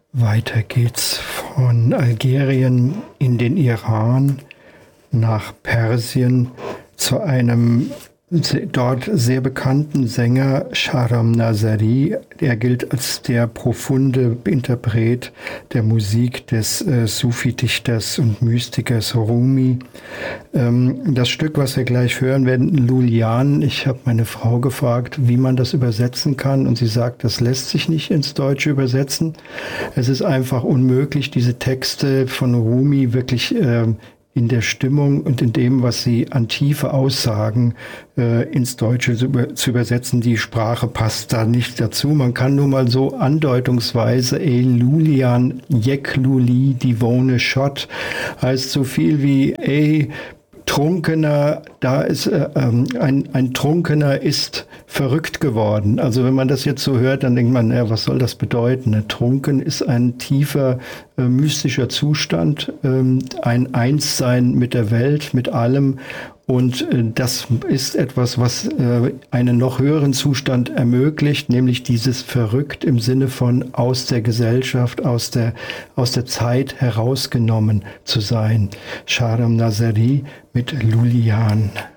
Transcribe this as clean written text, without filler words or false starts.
Weiter geht's von Algerien in den Iran nach Persien zu einem dort sehr bekannten Sänger Shahram Nazari. Er gilt als der profunde Interpret der Musik des Sufi-Dichters und Mystikers Rumi. Das Stück, was wir gleich hören werden, Lulian. Ich habe meine Frau gefragt, wie man das übersetzen kann, und sie sagt, das lässt sich nicht ins Deutsche übersetzen. Es ist einfach unmöglich, diese Texte von Rumi wirklich in der Stimmung und in dem, was sie an Tiefe aussagen, ins Deutsche zu übersetzen. Die Sprache passt da nicht dazu. Man kann nur mal so andeutungsweise Lulian, Yek Luli, Divone Schott, heißt so viel wie Trunkener, da ist ein Trunkener ist verrückt geworden. Also wenn man das jetzt so hört, dann denkt man, ja, was soll das bedeuten? Trunken ist ein tiefer mystischer Zustand, ein Einssein mit der Welt, mit allem. Und das ist etwas, was einen noch höheren Zustand ermöglicht, nämlich dieses verrückt im Sinne von aus der Gesellschaft, aus der Zeit herausgenommen zu sein. Shahram Nazari mit Lulian.